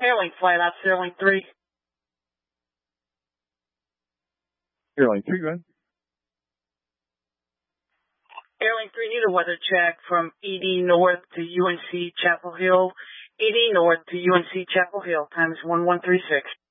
Airlink flight out, Airlink 3. Airline 3, go ahead. Airlink 3, need a weather check from ED North to UNC Chapel Hill. ED North to UNC Chapel Hill. Time is 1136.